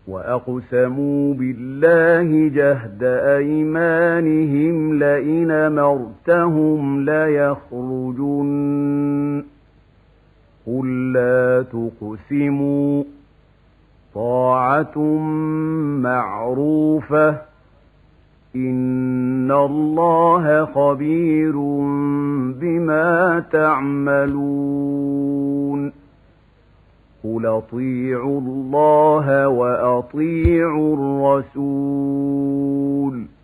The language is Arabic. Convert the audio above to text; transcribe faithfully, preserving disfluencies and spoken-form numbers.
وأقسموا بالله جهد أيمانهم لئن أمرتهم ليخرجن قل لا تقسموا طاعة معروفة إن الله خبير بما تعملون قل أطيعوا الله وأطيعوا الرسول